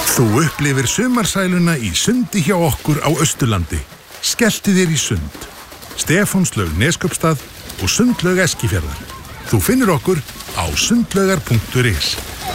Þú upplifir sumarsæluna í sundi hjá okkur á Austurlandi. Skelltu þér í sund. Stefánslaug Neskaupstað og Sundlaug Eskifjarðar. Þú finnur okkur á sundlaugar.is.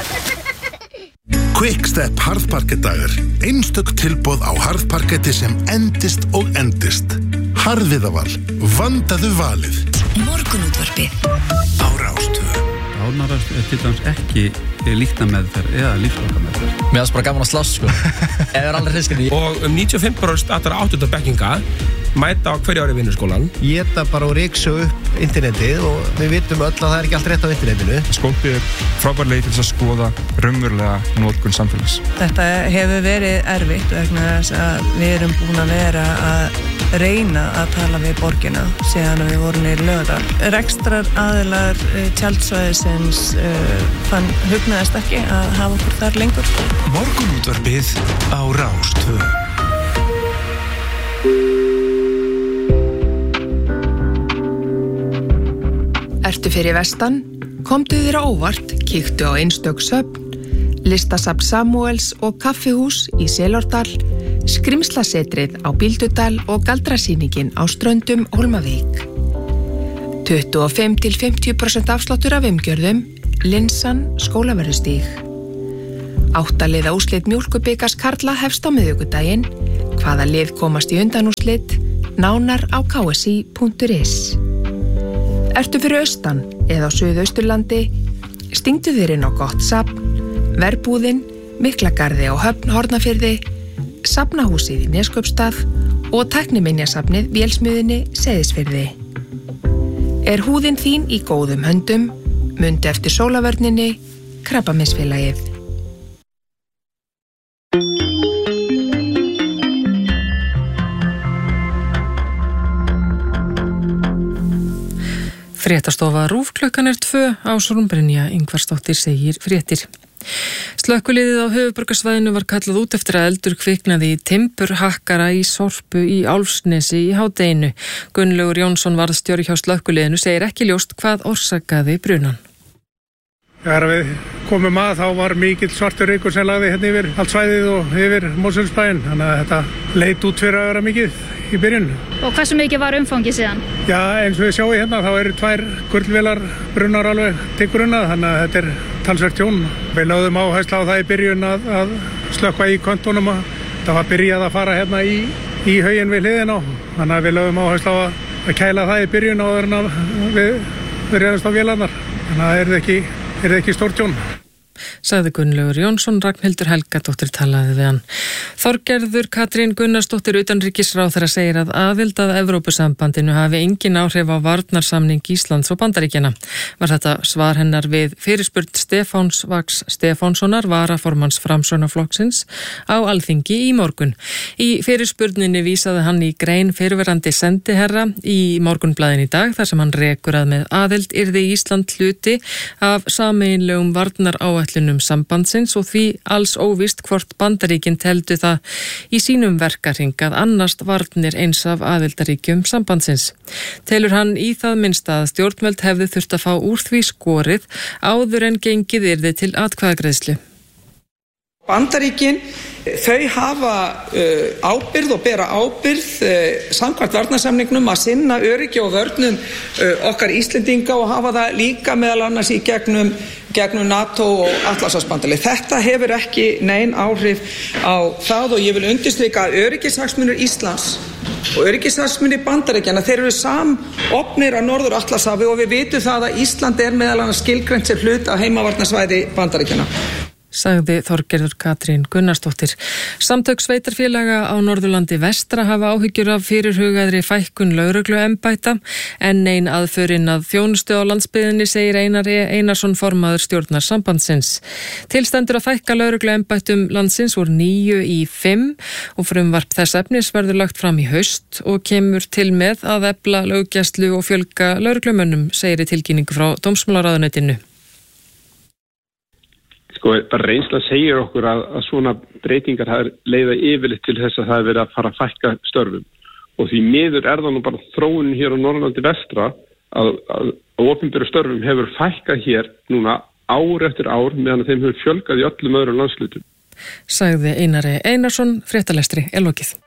Quickstep harðparkettdagar. Einstök tilboð á harðparketti sem endist og endist. Harðviðaval. Vandaðu valið. Morgunútvarpið á Rás 2. Ánarast til dæmis ekki líknameðferð eða lífslokameðferð. Mér finnst bara gaman að slást, sko. Eða allir hriskinni. Og 95% allra 8. bekkinga mæta á hverju ári í vinnuskólan. Éta bara og ryksu upp internetið og við vitum öll að það er ekki allt rétt á internetinu. Skólpið er frábær leið til þess að skoða raunverulega notkun samfélags. Þetta hefur verið erfitt vegna þess að við erum búin að vera að reyna að tala við borgina síðan við vorum í Laugardal. Rekstrar aðilar tjaldsvæðisins hugnaðist ekki að hafa okkur þar lengur. Morgunútvarpið á Rás 2. Ertu fyrir vestan? Komdu þér á óvart, kíktu á einstök söfn, listasafn Samúels og kaffihús í Selárdal, skrimslasetrið á Bíldudal og galdrasýningin á Ströndum Hólmavík. 25-50% afsláttur af umgjörðum, Linsan Skólaverðustíg. 8 liða úrslit mjólkurbikars karla hefst á miðvikudaginn. Hvaða lið komast í undanúrslit? Nánar á ksi.is. Ertu fyrir austan eða á Suðausturlandi? Stingdu þér inn á gott safn, Verbúðin, Miklagarði á Höfn Hornafirði, Safnahúsið í Neskaupstað og Tækniminjasafnið Vélsmiðjunni Seyðisfirði. Er húðin þín í góðum höndum? Mundu eftir sólavörninni, Krabbameinsfélagið. Fréttastofa RÚV klukkan 2 Ásrún Brynja Ingvarsdóttir segir fréttir. Slökkviliðið á höfuðborgarsvæðinu var kallað út eftir að eldur kviknaði í timburhakkara í Sorpu í Álfsnesi í hádeginu. Gunnlaugur Jónsson varðstjóri hjá slökkviliðinu segir ekki ljóst hvað orsakaði brunan. Þegar við komum að þá var mikill svartur reykur sem lagði hérna yfir allt svæðið og yfir Mosfellsbæinn, þannig að þetta leit út fyrir að vera mikið í byrjun. Og hversu mikið var umfangið síðan? Já, eins og við sjáum hérna þá eru 2 gullvélar brunnar alveg til grunna, þannig að þetta er talsvert tjón. Við lögðum áherslu á það í byrjun að slökkva í köntunum og það var byrjað að fara hérna í hauginn við hliðina á, þannig að við lögðum áherslu á að kæla það í byrjun áður en við réðumst á vélarnar, þannig að það er ekki stórt tjón. Sagði Gunnlaugur Jónsson, Ragnhildur Helgadóttir talaði við hann. Þorgerður Katrín Gunnarsdóttir utanríkisráðherra segir að aðild að Evrópusambandinu hafi engin áhrif á varnarsamning Íslands og Bandaríkjanna. Var þetta svar hennar við fyrirspurn Stefáns Vagns Stefánssonar, varaformanns Framsóknarflokksins, á Alþingi í morgun. Í fyrirspurninni vísaði hann í grein fyrrverandi sendiherra í Morgunblaðinu í dag, þar sem hann rekur að með aðild yrði Ísland hluti af sameiginlegum varnaráætlunum sambandsins og því alls óvíst hvort Bandaríkin teldu það í sínum verkahring að annast varnir eins af aðildaríkjum sambandsins. Telur hann í það minnsta að stjórnvöld hefðu þurft að fá úr því skorið áður en gengið yrði til atkvæðagreiðslu. Bandaríkin, þau hafa ábyrgð og bera ábyrgð samkvæmt varnarsamningnum að sinna öryggi og vörnum okkar Íslendinga og hafa það líka meðal annars í gegnum NATO og Atlantshafsbandalagið. Þetta hefur ekki nein áhrif á það og ég vil undirstrika að öryggishagsmunir Íslands og öryggishagsmunir Bandaríkjanna, þeir eru samofnir á Norður-Atlantshafi og við vitum það að Ísland er meðal annars skilgreint sem hlut af heimavarnarsvæði Bandaríkjanna. Sagði Þorgerður Katrín Gunnarsdóttir. Samtök sveitarfélaga á Norðurlandi vestra hafa áhyggjur af fyrirhugaðri fækkun lögregluembætta en ein aðförin að þjónustu á landsbyggðinni segir Einar Einarsson formaður stjórnar sambandsins. Tilstendur að fækka lögregluembættum landsins úr 9 í 5 og frumvarp þess efnis verður lagt fram í haust og kemur til með að efla löggæslu og fjölga lögreglumönnum, segir í tilkynningu frá dómsmálaráðuneytinu. Bara reynsla segir okkur að svona breytingar hafa leiða yfirleitt til þess að það er verið að fara að fækka störfum og því miður er það nú bara þróunin hér á Norðurlandi vestra að opinberu störfum hefur fækkað hér núna ár eftir ár meðan þeim hefur fjölgað í öllum öðrum landslutum. sagði Einari Einarsson. Fréttalestri er lokið.